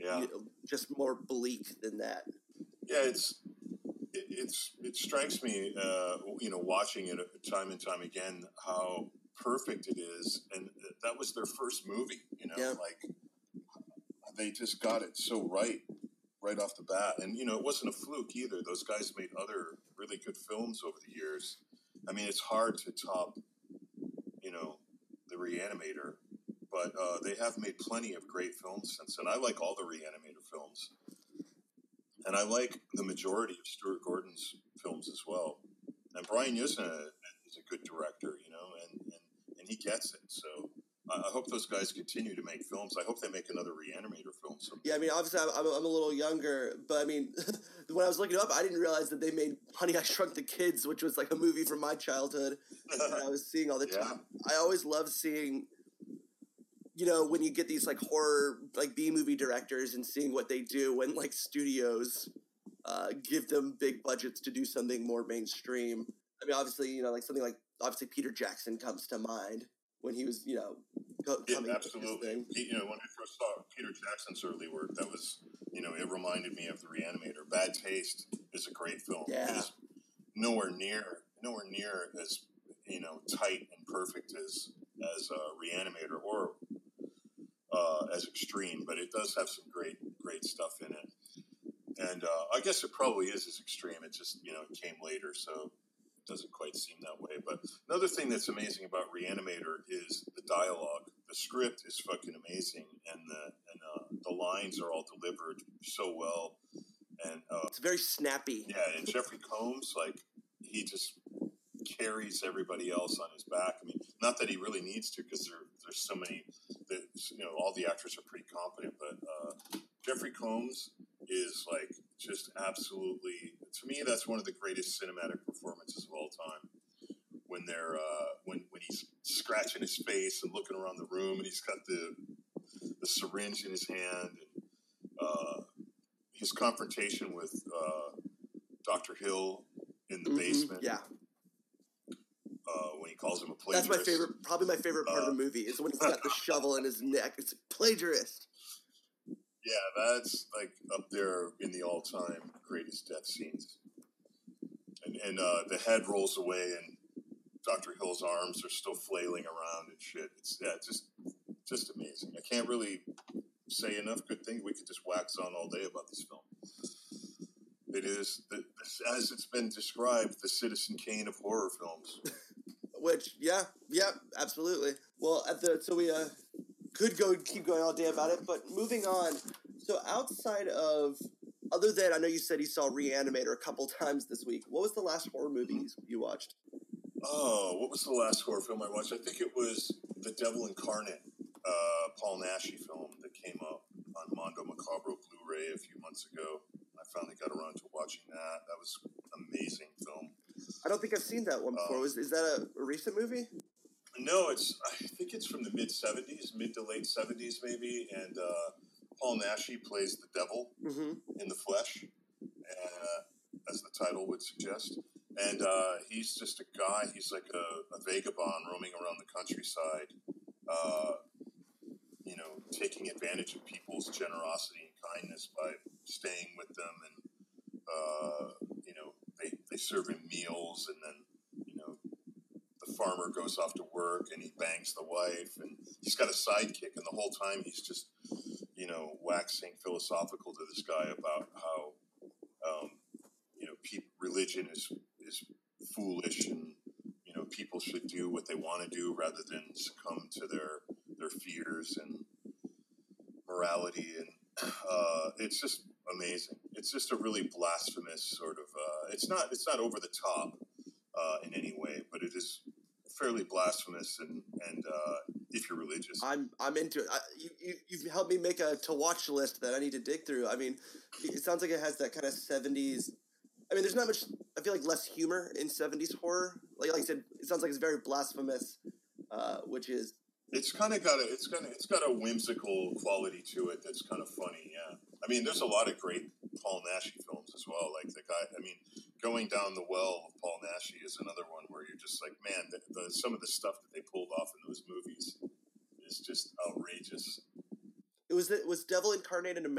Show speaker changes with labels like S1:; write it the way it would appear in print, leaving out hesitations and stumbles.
S1: Yeah.
S2: just more bleak than that.
S1: Yeah, it strikes me, watching it time and time again, how perfect it is, and that was their first movie.
S2: Yeah.
S1: Like they just got it so right off the bat, and it wasn't a fluke either. Those guys made other really good films over the years. I mean, it's hard to top, the Reanimator, but they have made plenty of great films since then. I like all the Reanimator films. And I like the majority of Stuart Gordon's films as well. And Brian Yuzna is a good director, and he gets it. So I hope those guys continue to make films. I hope they make another Reanimator film someday.
S2: Yeah, I mean, obviously I'm a little younger, but I mean, when I was looking it up, I didn't realize that they made Honey, I Shrunk the Kids, which was like a movie from my childhood that I was seeing all the time. I always love seeing, when you get these like horror, like B-movie directors and seeing what they do when like studios give them big budgets to do something more mainstream. I mean, obviously, like something like, obviously Peter Jackson comes to mind when he was, coming
S1: absolutely. When I first saw Peter Jackson's early work, that was, it reminded me of The Reanimator. Bad Taste is a great film.
S2: Yeah.
S1: It is nowhere near as, tight and perfect as Reanimator or as Extreme, but it does have some great stuff in it. And I guess it probably is as Extreme. It just, it came later, so it doesn't quite seem that way. But another thing that's amazing about Reanimator is the dialogue. The script is fucking amazing, and the lines are all delivered so well. And
S2: it's very snappy.
S1: Yeah, and Jeffrey Combs, like, he just carries everybody else on his back. I mean, not that he really needs to, because there's so many that, all the actors are pretty competent, but Jeffrey Combs is like just absolutely, to me, that's one of the greatest cinematic performances of all time. When they're when he's scratching his face and looking around the room, and he's got the syringe in his hand, and his confrontation with Dr. Hill in the basement.
S2: Yeah.
S1: When he calls him a plagiarist.
S2: That's probably my favorite part of the movie is when he's got the shovel in his neck. It's a plagiarist.
S1: Yeah, that's like up there in the all-time greatest death scenes. And the head rolls away, and Dr. Hill's arms are still flailing around and shit. It's just amazing. I can't really say enough good things. We could just wax on all day about this film. It is, as it's been described, the Citizen Kane of horror films.
S2: Which, yeah, absolutely. Well, so we could keep going all day about it, but moving on. So outside of, other than, I know you said you saw Reanimator a couple times this week. What was the last horror movie you watched?
S1: Oh, what was the last horror film I watched? I think it was The Devil Incarnate, Paul Naschy film that came out on Mondo Macabro Blu-ray a few months ago. I finally got around to watching that. That was an amazing film.
S2: I don't think I've seen that one before. Is that a recent movie?
S1: No, I think it's from the mid to late 70s maybe, and Paul Naschy plays the devil in the flesh, as the title would suggest. And he's just a guy, he's like a vagabond roaming around the countryside, taking advantage of people's generosity and kindness by staying with them, and they serve him meals, and then the farmer goes off to work and he bangs the wife, and he's got a sidekick, and the whole time he's just waxing philosophical to this guy about how religion is foolish, and people should do what they want to do rather than succumb to their fears and morality, and it's just amazing. It's just a really blasphemous sort of. It's not over the top in any way, but it is fairly blasphemous, and if you're religious,
S2: I'm into it. You've helped me make a to watch list that I need to dig through. I mean, it sounds like it has that kind of 70s. I mean, there's not much. I feel like less humor in 70s horror. Like I said, it sounds like it's very blasphemous, which is.
S1: It's got a whimsical quality to it that's kind of funny. Yeah, I mean, there's a lot of great Paul Naschy films as well. Like the guy, I mean, Going Down the Well of Paul Naschy is another one where you're just like, man, some of the stuff that they pulled off in those movies is just outrageous.
S2: Was Devil Incarnate in